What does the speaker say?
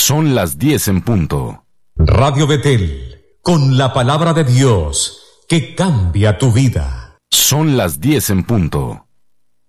Son las 10 en punto. Radio Betel, con la palabra de Dios que cambia tu vida. Son las 10 en punto.